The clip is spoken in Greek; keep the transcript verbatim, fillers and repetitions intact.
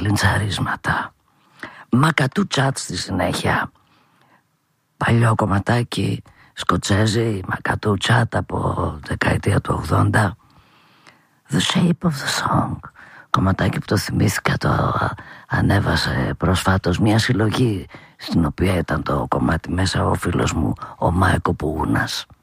λιντσαρίσματα. Μακατού Τσάτ στη συνέχεια. Παλιό κομματάκι σκοτσέζι, Μακατού Τσάτ από δεκαετία του ογδόντα. The Shape of the Song, κομματάκι που το θυμήθηκα, το ανέβασε προσφάτως μια συλλογή στην οποία ήταν το κομμάτι μέσα ο φίλος μου ο Μάικο Πουγούνας.